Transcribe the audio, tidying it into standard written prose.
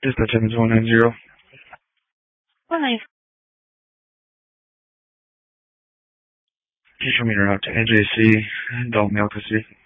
Dispatch 7190. 194. Teacher meter out to NJC, Dalton City.